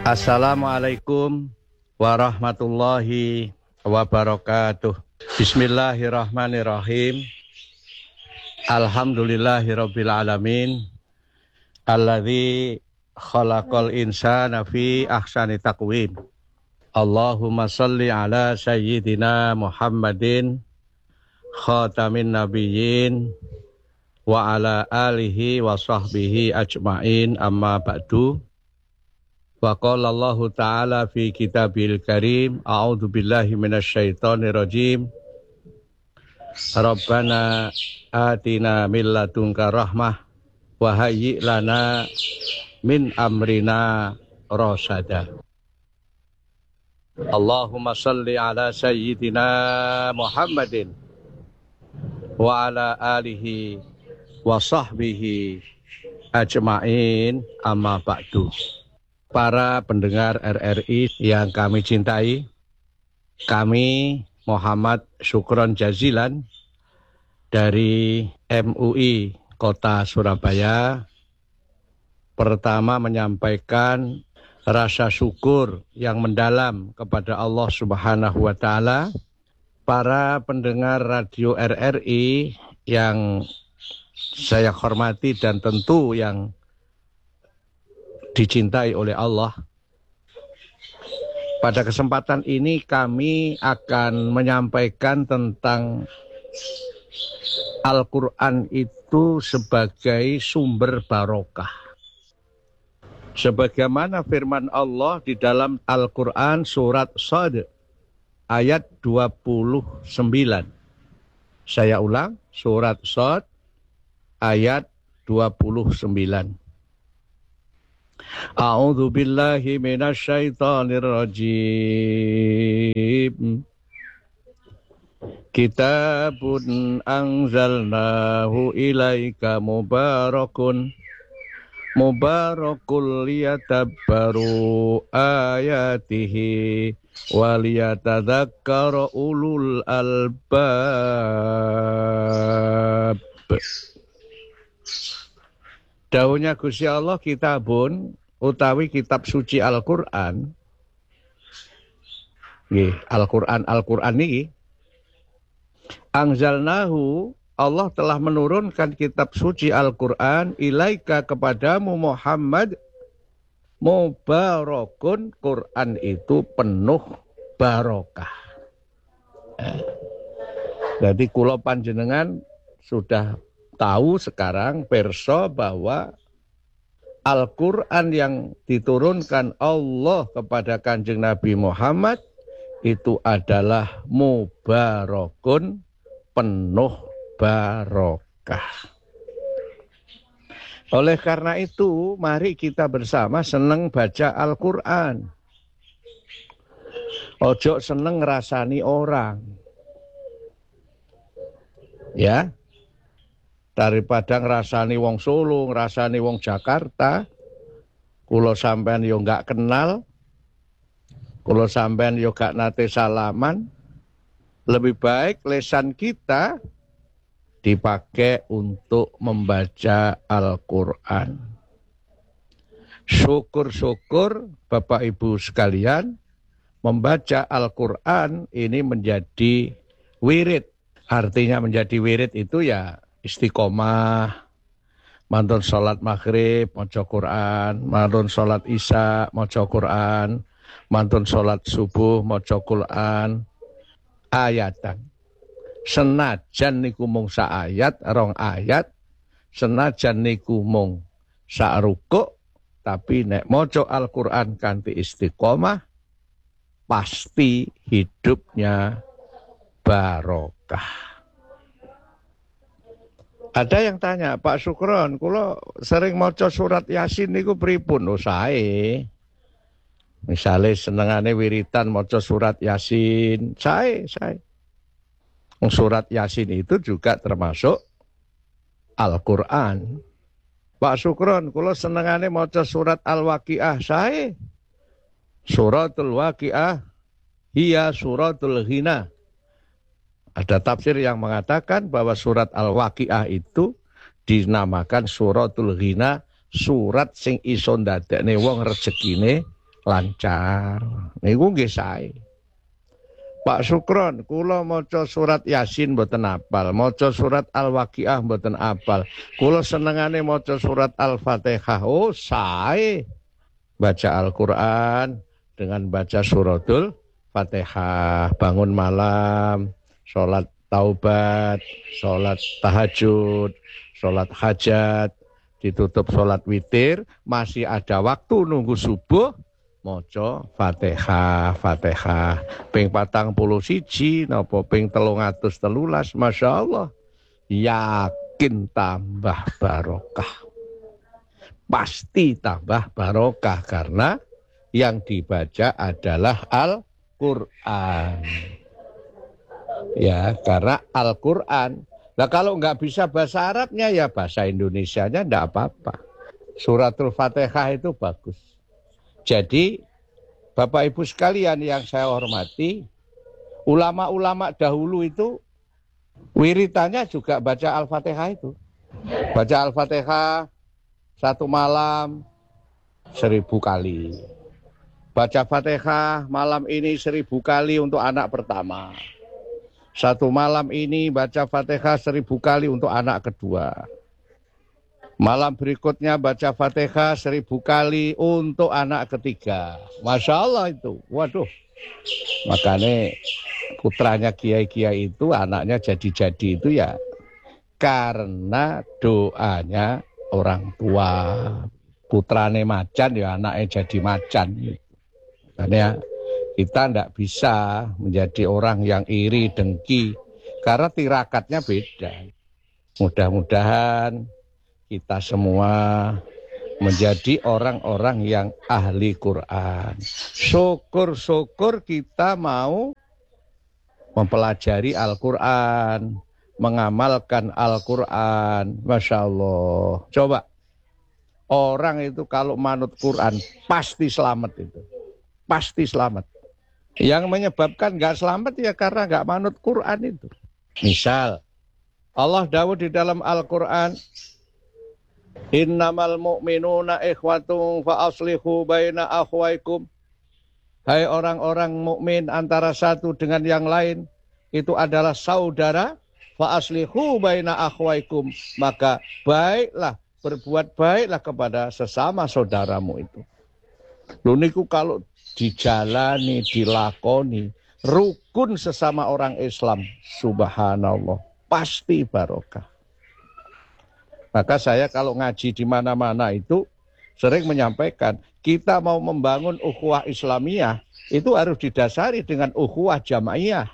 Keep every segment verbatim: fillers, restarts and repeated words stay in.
Assalamualaikum warahmatullahi wabarakatuh. Bismillahirrahmanirrahim. Alhamdulillahirabbil alamin. Alladzi khalaqal insana fi ahsani taqwim. Allahumma shalli ala sayyidina Muhammadin khatamin nabiyyin wa ala alihi wa sahbihi ajmain, amma ba'du. Wa qala Allahu ta'ala fi kitabil karim, a'udzu billahi minasyaitonir rajim. Rabbana atina min ladunka rahmah wa hayyi' lana min amrina rasyada. Allahumma shalli ala sayyidina Muhammadin wa ala alihi wa sahbihi ajmain, amma ba'du. Para pendengar R R I yang kami cintai, kami Muhammad Syukron Jazilan dari M U I Kota Surabaya pertama menyampaikan rasa syukur yang mendalam kepada Allah Subhanahu wa Ta'ala. Para pendengar radio R R I yang saya hormati dan tentu yang dicintai oleh Allah. Pada kesempatan ini kami akan menyampaikan tentang Al-Quran itu sebagai sumber barokah. Sebagaimana firman Allah di dalam Al-Quran surat Shad ayat dua puluh sembilan. Saya ulang, surat Shad ayat dua puluh sembilan. A'udzu billahi minasyaitonir rajim. Kitabun anzalnahu ilaika mubarakun mubarakul liyadabbaru ayatihi waliyatadzakkara ulul albab. Dawuhnya Gusti Allah, kitabun utawi kitab suci Al-Qur'an. Nggih, Al-Qur'an Al-Qur'an niki anzalnahu, Allah telah menurunkan kitab suci Al-Qur'an ilaika kepadamu Muhammad mubarakun, Quran itu penuh barokah. Eh. Jadi kula panjenengan sudah tahu sekarang perso bahwa Al-Quran yang diturunkan Allah kepada Kanjeng Nabi Muhammad itu adalah mubarakun, penuh barokah. Oleh karena itu, mari kita bersama seneng baca Al-Quran. Ojo seneng ngrasani orang. Ya. Daripada ngrasani wong Solo, ngrasani wong Jakarta, kula sampean yo gak kenal, kula sampean yo gak nate salaman, lebih baik lesan kita dipakai untuk membaca Al-Quran. Syukur-syukur Bapak Ibu sekalian, membaca Al-Quran ini menjadi wirid. Artinya menjadi wirid itu ya istiqomah, mantun sholat maghrib, maca Quran, mantun sholat isya, maca Quran, mantun sholat subuh, maca Quran, ayatan. Senajan niku mung sa ayat, rong ayat, senajan niku mung sa rukuk, tapi nek maca Al-Quran kanthi istiqomah, pasti hidupnya barokah. Ada yang tanya, Pak Syukron, kula sering maca surat Yasin niku pripun? Oh sae. Misale senengane wiritan maca surat Yasin, sae, sae. Surat Yasin itu juga termasuk Al-Quran. Pak Syukron, kula senengane maca surat Al-Waqiah, sae. Suratul Waqiah hiya suratul ghina. Ada tafsir yang mengatakan bahwa surat Al-Waqiah itu dinamakan suratul ghina, surat sing iso ndadekne wong rezekine lancar. Niku nggih sae. Pak Sukron, kula maca surat Yasin mboten apal, maca surat Al-Waqiah mboten apal. Kula senengane maca surat Al-Fatihah. Oh, sae. Baca Al-Qur'an dengan baca suratul Fatihah, bangun malam, salat taubat, salat tahajud, salat hajat, ditutup salat witir, masih ada waktu nunggu subuh. Maca Fatihah, Fatihah ping patang puluh siji napa ping telung atus telulas, Masya Allah, yakin tambah barokah, pasti tambah barokah karena yang dibaca adalah Al-Quran. Ya, karena Al-Quran. Nah kalau nggak bisa bahasa Arabnya ya bahasa Indonesianya nggak apa-apa. Suratul Fatihah itu bagus. Jadi, Bapak Ibu sekalian yang saya hormati, ulama-ulama dahulu itu wiritannya juga baca Al-Fatihah itu. Baca Al-Fatihah satu malam seribu kali. Baca Fatihah malam ini seribu kali untuk anak pertama. Satu malam ini baca Fatihah seribu kali untuk anak kedua. Malam berikutnya baca Fatihah seribu kali untuk anak ketiga. Masya Allah itu. Waduh. Makanya putranya kiai-kiai itu anaknya jadi-jadi itu ya karena doanya orang tua. Putrane macan ya anaknya jadi macan. Karena kita tidak bisa menjadi orang yang iri, dengki. Karena tirakatnya beda. Mudah-mudahan kita semua menjadi orang-orang yang ahli Quran. Syukur-syukur kita mau mempelajari Al-Quran, mengamalkan Al-Quran. Masya Allah. Coba, orang itu kalau manut Quran pasti selamat itu. Pasti selamat. Yang menyebabkan nggak selamat ya karena nggak manut Quran itu. Misal, Allah dawuh di dalam Al-Quran, innamal mu'minuna ikhwatun fa aslihu baina akhwaikum. Hai orang-orang mukmin, antara satu dengan yang lain itu adalah saudara, fa aslihu baina akhwaikum, maka baiklah, berbuat baiklah kepada sesama saudaramu itu. Lho niku kalau dijalani, dilakoni, rukun sesama orang Islam, subhanallah, pasti barokah. Maka saya kalau ngaji di mana-mana itu sering menyampaikan, kita mau membangun ukhuwah Islamiyah itu harus didasari dengan ukhuwah jamaiyah.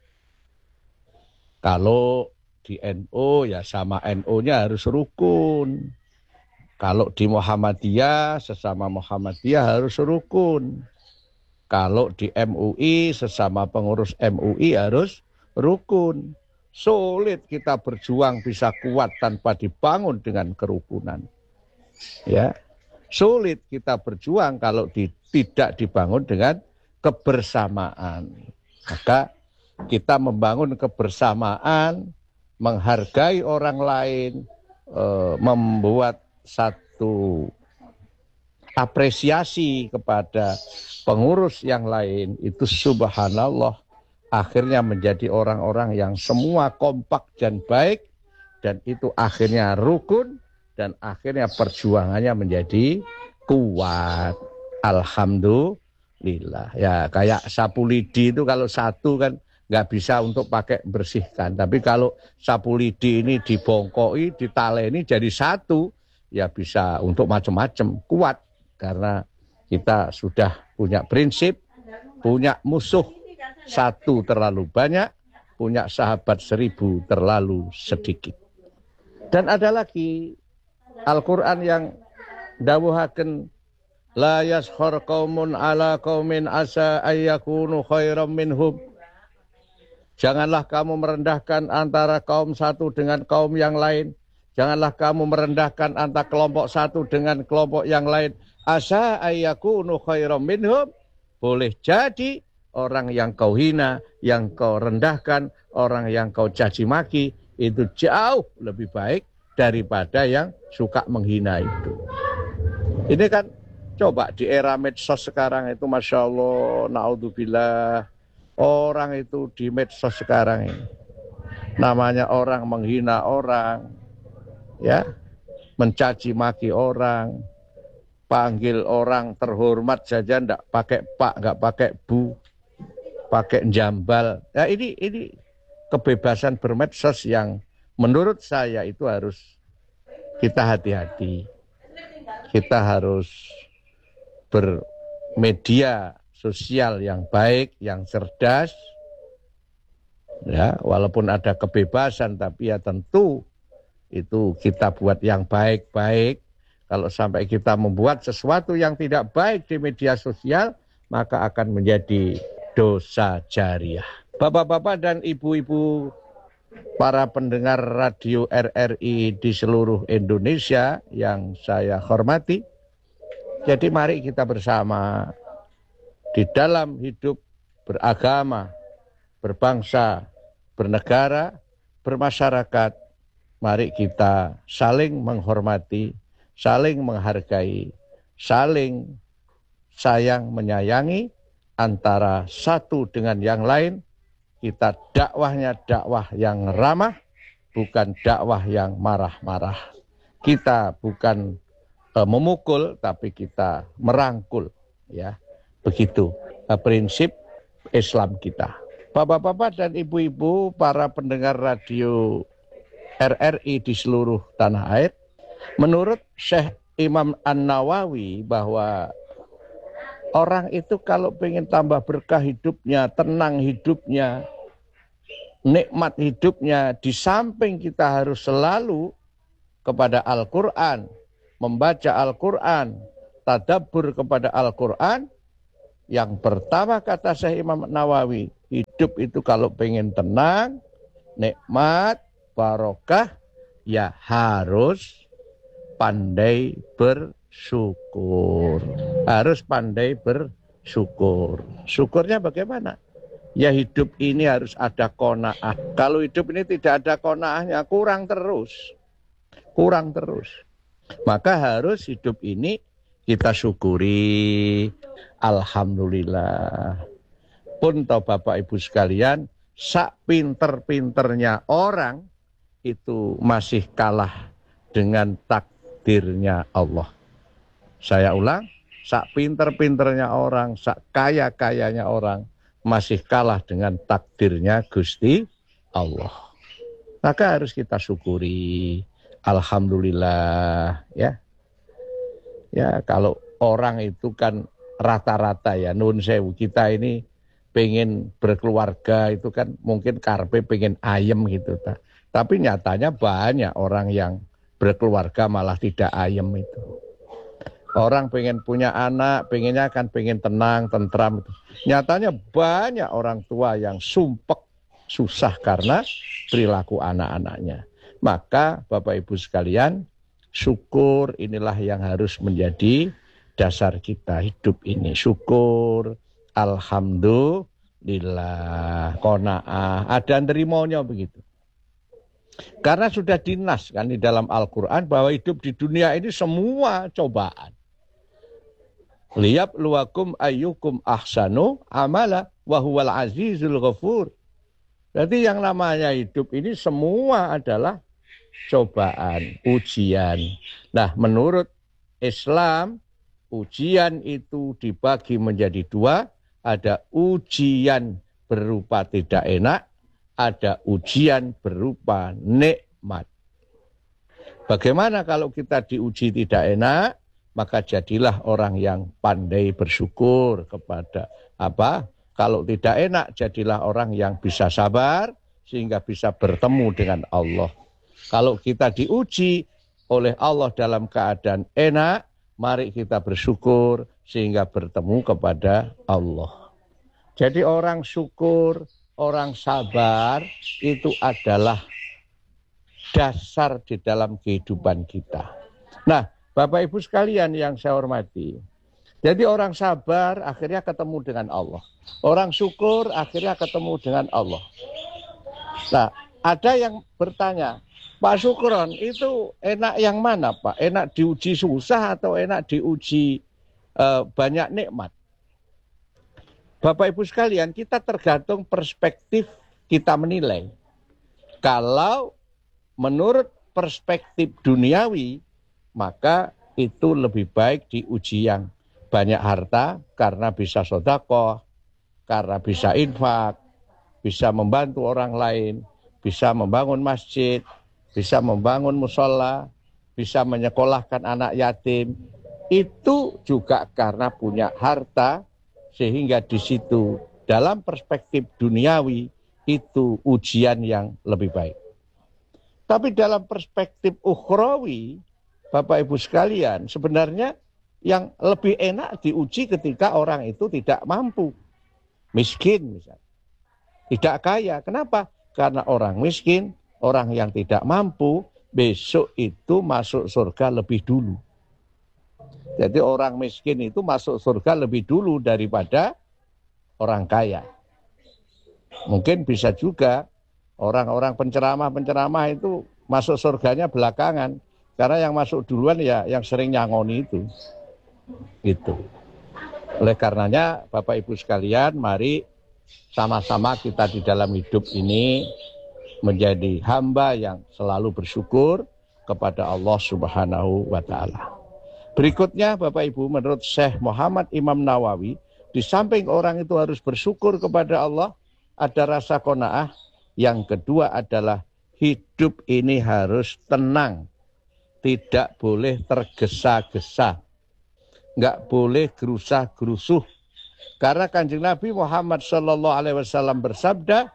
Kalau di N U ya sama N U-nya harus rukun. Kalau di Muhammadiyah sesama Muhammadiyah harus rukun. Kalau di M U I sesama pengurus M U I harus rukun. Sulit kita berjuang bisa kuat tanpa dibangun dengan kerukunan. Ya, sulit kita berjuang kalau di, tidak dibangun dengan kebersamaan. Maka kita membangun kebersamaan, menghargai orang lain, e, membuat satu apresiasi kepada pengurus yang lain, itu subhanallah. Akhirnya menjadi orang-orang yang semua kompak dan baik, dan itu akhirnya rukun, dan akhirnya perjuangannya menjadi kuat. Alhamdulillah. Ya kayak sapu lidi itu kalau satu kan nggak bisa untuk pakai bersihkan, tapi kalau sapu lidi ini dibongkoi, ditaleni jadi satu, ya bisa untuk macam-macam, kuat. Karena kita sudah punya prinsip, punya musuh satu terlalu banyak, punya sahabat seribu terlalu sedikit. Dan ada lagi Al-Quran yang dawuhaken, la yaskhar qaumun ala qaumin asa ayyakunu khairam minhum. Janganlah kamu merendahkan antara kaum satu dengan kaum yang lain. Janganlah kamu merendahkan antara kelompok satu dengan kelompok yang lain. Asa ayyakunu khairam minhum. Boleh jadi orang yang kau hina, yang kau rendahkan, orang yang kau caci maki, itu jauh lebih baik daripada yang suka menghina itu. Ini kan Coba di era medsos sekarang itu, Masya Allah, naudzubillah, orang itu di medsos sekarang ini, namanya orang menghina orang, ya, mencaci maki orang, panggil orang terhormat saja ndak pakai pak, nggak pakai bu, pakai jambal. Ya ini ini kebebasan bermedsos yang menurut saya itu harus kita hati-hati. Kita harus bermedia sosial yang baik, yang cerdas. Ya, walaupun ada kebebasan, tapi ya tentu itu kita buat yang baik-baik. Kalau sampai kita membuat sesuatu yang tidak baik di media sosial, maka akan menjadi dosa jariah. Bapak-bapak dan ibu-ibu, para pendengar radio R R I di seluruh Indonesia yang saya hormati, jadi mari kita bersama di dalam hidup beragama, berbangsa, bernegara, bermasyarakat, mari kita saling menghormati, saling menghargai, saling sayang menyayangi antara satu dengan yang lain. Kita dakwahnya dakwah yang ramah, bukan dakwah yang marah-marah. Kita bukan e, memukul, tapi kita merangkul, ya. Begitu e, prinsip Islam kita. Bapak-bapak dan ibu-ibu, para pendengar radio R R I di seluruh tanah air, menurut Syekh Imam An-Nawawi bahwa orang itu kalau pengen tambah berkah hidupnya, tenang hidupnya, nikmat hidupnya, di samping kita harus selalu kepada Al-Quran, membaca Al-Quran, tadabbur kepada Al-Quran. Yang pertama kata Syekh Imam Nawawi, hidup itu kalau pengen tenang, nikmat, barokah, ya harus pandai bersyukur. Harus pandai bersyukur. Syukurnya bagaimana? Ya hidup ini harus ada qanaah. Kalau hidup ini tidak ada qanaahnya, kurang terus. Kurang terus. Maka harus hidup ini kita syukuri. Alhamdulillah. Pun toh Bapak Ibu sekalian, sak pinter-pinternya orang itu masih kalah dengan takdirnya Allah. Saya ulang, sak pinter-pinternya orang, sak kaya-kayanya orang, masih kalah dengan takdirnya Gusti Allah. Maka harus kita syukuri. Alhamdulillah, ya. Ya, kalau orang itu kan rata-rata ya, nun sewu, kita ini pengen berkeluarga itu kan mungkin karpe pengen ayem gitu. Tapi nyatanya banyak orang yang berkeluarga malah tidak ayem itu. Orang pengen punya anak, pengennya kan pengen tenang, tentram. Nyatanya banyak orang tua yang sumpek, susah karena perilaku anak-anaknya. Maka Bapak Ibu sekalian, syukur inilah yang harus menjadi dasar kita hidup ini. Syukur, alhamdulillah, qanaah, ada nerimanya begitu. Karena sudah dinas kan di dalam Al-Quran bahwa hidup di dunia ini semua cobaan. Liyab luwakum ayyukum ahsanu amala wa huwal azizul ghafur. Berarti yang namanya hidup ini semua adalah cobaan, ujian. Nah, menurut Islam, ujian itu dibagi menjadi dua. Ada ujian berupa tidak enak, ada ujian berupa nikmat. Bagaimana kalau kita diuji tidak enak? Maka jadilah orang yang pandai bersyukur kepada apa? Kalau tidak enak, jadilah orang yang bisa sabar sehingga bisa bertemu dengan Allah. Kalau kita diuji oleh Allah dalam keadaan enak, mari kita bersyukur sehingga bertemu kepada Allah. Jadi orang syukur, orang sabar itu adalah dasar di dalam kehidupan kita. Nah, Bapak Ibu sekalian yang saya hormati, jadi orang sabar akhirnya ketemu dengan Allah. Orang syukur akhirnya ketemu dengan Allah. Nah, ada yang bertanya, Pak Syukron itu enak yang mana Pak? Enak diuji susah atau enak diuji uh, banyak nikmat. Bapak Ibu sekalian, kita tergantung perspektif kita menilai. Kalau menurut perspektif duniawi, maka itu lebih baik diuji yang banyak harta karena bisa sedekah, karena bisa infak, bisa membantu orang lain, bisa membangun masjid, bisa membangun musola, bisa menyekolahkan anak yatim. Itu juga karena punya harta, sehingga di situ dalam perspektif duniawi itu ujian yang lebih baik. Tapi dalam perspektif ukhrawi, Bapak Ibu sekalian, sebenarnya yang lebih enak diuji ketika orang itu tidak mampu. Miskin misalnya. Tidak kaya. Kenapa? Karena orang miskin, orang yang tidak mampu, besok itu masuk surga lebih dulu. Jadi orang miskin itu masuk surga lebih dulu daripada orang kaya. Mungkin bisa juga orang-orang penceramah-penceramah itu masuk surganya belakangan. Karena yang masuk duluan ya yang sering nyangoni itu. Gitu. Oleh karenanya Bapak Ibu sekalian, mari sama-sama kita di dalam hidup ini menjadi hamba yang selalu bersyukur kepada Allah Subhanahu wa Ta'ala. Berikutnya Bapak Ibu, menurut Syekh Muhammad Imam Nawawi, di samping orang itu harus bersyukur kepada Allah, ada rasa qanaah. Yang kedua adalah hidup ini harus tenang, tidak boleh tergesa-gesa, nggak boleh gerusah-gerusuh. Karena Kanjeng Nabi Muhammad Shallallahu Alaihi Wasallam bersabda,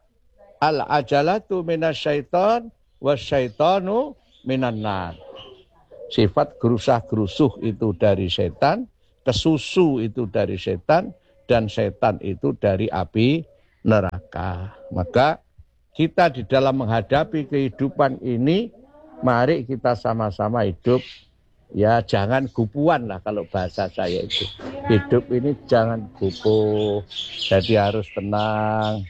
al-ajalatu minasyaiton wasyaitonu minan-nar. Sifat gerusah-gerusuh itu dari setan, kesusu itu dari setan, dan setan itu dari api neraka. Maka kita di dalam menghadapi kehidupan ini, mari kita sama-sama hidup, ya jangan gupuan lah kalau bahasa saya itu. Hidup ini jangan gupuh, jadi harus tenang,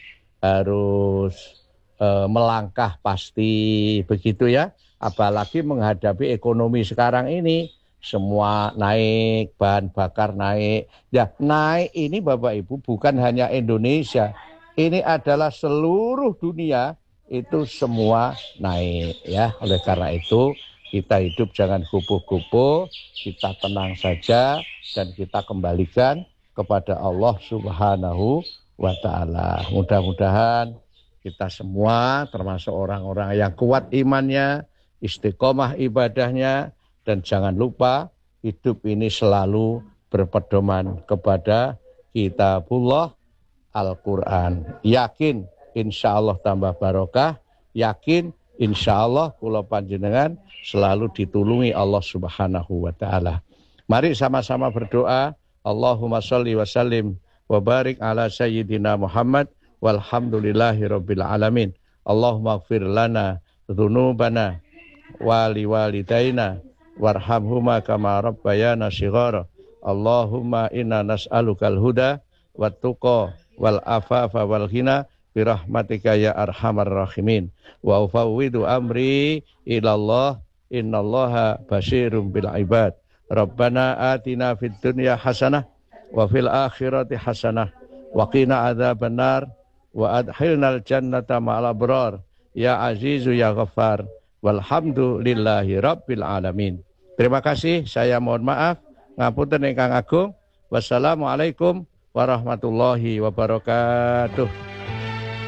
harus e, melangkah pasti, begitu ya. Apalagi menghadapi ekonomi sekarang ini, semua naik, bahan bakar naik. Ya, naik ini Bapak Ibu bukan hanya Indonesia, ini adalah seluruh dunia, itu semua naik ya. Oleh karena itu kita hidup jangan kupuh-kupuh, kita tenang saja dan kita kembalikan kepada Allah Subhanahu wa Ta'ala. Mudah-mudahan kita semua termasuk orang-orang yang kuat imannya, istiqomah ibadahnya, dan jangan lupa hidup ini selalu berpedoman kepada kitabullah Al-Quran. Yakin insya Allah tambah barokah, yakin insya Allah kula panjenengan selalu ditulungi Allah Subhanahu wa Ta'ala. Mari sama-sama berdoa. Allahumma sholli wa sallim wa barik ala sayyidina Muhammad walhamdulillahi rabbil alamin. Allahumma gfir lana dzunubana wa liwalidayna warhamhuma kama rabbayana shighara. Allahumma inna nas'alukal huda wat tuqa wal afafa wal ghina birahmatika ya arhamar rahimin. Wa ufawwidu amri ilallah innallaha basyirum bil ibad. Rabbana atina fid dunya hasanah wa fil akhirati hasanah wa qina adzabannar wa adkhilnal jannata ma'al abrar ya azizu ya ghaffar walhamdulillahi rabbil alamin. Terima kasih, saya mohon maaf ngapunten ingkang agung. Wassalamualaikum warahmatullahi wabarakatuh.